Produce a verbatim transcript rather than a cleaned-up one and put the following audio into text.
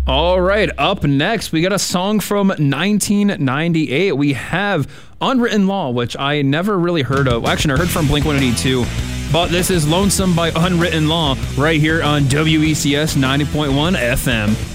All right, up next, we got a song from nineteen ninety-eight. We have Unwritten Law, which I never really heard of. Actually, I heard from Blink one eighty-two, but this is Lonesome by Unwritten Law right here on W E C S ninety point one F M.